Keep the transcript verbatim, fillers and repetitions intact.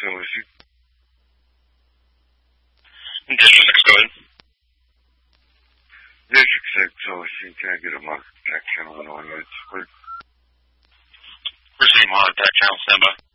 facility. District six, go ahead. District six, Ocean, can I get a market attack channel on it's quick? Receiving market attack channel, stand by.